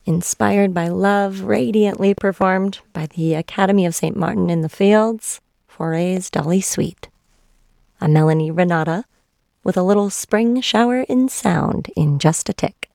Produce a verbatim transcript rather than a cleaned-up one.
Inspired by Love, radiantly performed by the Academy of Saint Martin in the Fields, Foray's Dolly Sweet. I'm Melanie Renata with a little spring shower in sound in just a tick.